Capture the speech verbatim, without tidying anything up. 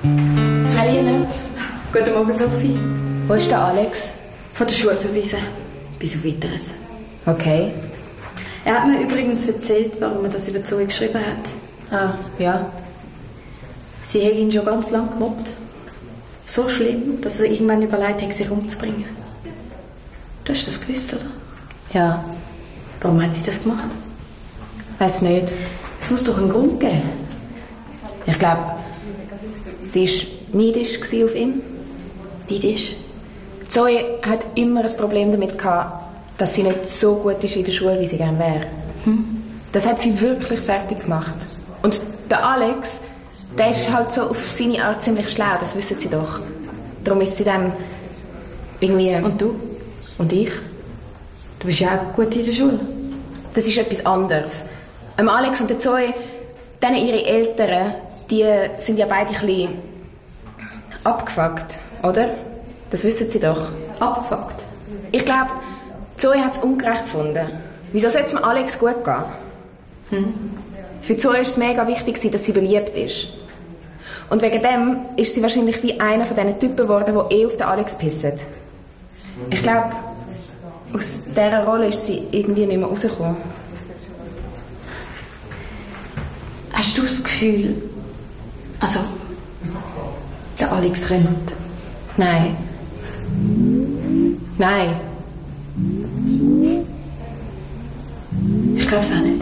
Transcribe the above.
Frau Lienert. Guten Morgen, Sophie. Wo ist der Alex? Von der Schule verwiesen. Bis auf Weiteres. Okay. Er hat mir übrigens erzählt, warum er das über Zoe geschrieben hat. Ah, ja. Sie hat ihn schon ganz lange gemobbt. So schlimm, dass er irgendwann überlegt hat, sich umzubringen. Du hast das gewusst, oder? Ja. Warum hat sie das gemacht? Weiß nicht. Es muss doch einen Grund geben. Ich glaube, sie war neidisch auf ihn. Neidisch? Zoe hat immer ein Problem damit gehabt, dass sie nicht so gut ist in der Schule, wie sie gerne wäre. Hm. Das hat sie wirklich fertig gemacht. Und der Alex, der ist halt so auf seine Art ziemlich schlau, das wissen sie doch. Darum ist sie dann irgendwie... Und du? Und ich? Du bist ja auch gut in der Schule. Das ist etwas anderes. Ähm, Alex und der Zoe, dann ihre Eltern, die sind ja beide ein bisschen abgefuckt, oder? Das wissen sie doch. Abgefuckt? Ich glaube, Zoe hat es ungerecht gefunden. Wieso soll es mir Alex gut gehen? Hm? Für Zoe ist es mega wichtig, dass sie beliebt ist. Und wegen dem ist sie wahrscheinlich wie einer von diesen Typen geworden, die eh auf den Alex pissen. Ich glaube, aus dieser Rolle ist sie irgendwie nicht mehr rausgekommen. Hast du das Gefühl, also, der Alex rennt? Nein. Nein. Ich glaube es auch nicht.